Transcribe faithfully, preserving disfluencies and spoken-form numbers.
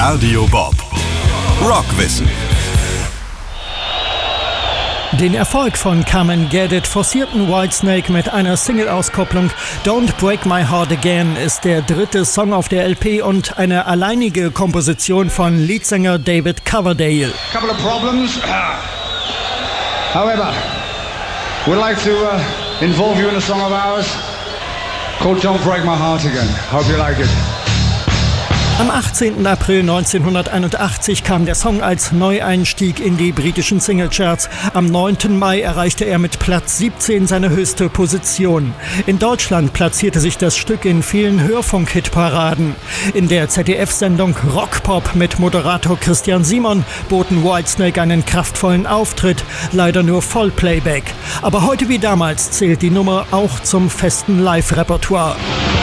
Radio Bob. Rockwissen. Den Erfolg von Come and Get It forcierten Whitesnake mit einer Single-Auskopplung. Don't Break My Heart Again ist der dritte Song auf der L P und eine alleinige Komposition von Leadsänger David Coverdale. Couple of problems. However, we'd like to uh, involve you in a song of ours called Don't Break My Heart Again. Hope you like it. Am achtzehnten April neunzehnhunderteinundachtzig kam der Song als Neueinstieg in die britischen Singlecharts. Am neunten Mai erreichte er mit Platz siebzehn seine höchste Position. In Deutschland platzierte sich das Stück in vielen Hörfunk-Hitparaden. In der Z D F-Sendung Rockpop mit Moderator Christian Simon boten Whitesnake einen kraftvollen Auftritt, leider nur Vollplayback. Aber heute wie damals zählt die Nummer auch zum festen Live-Repertoire.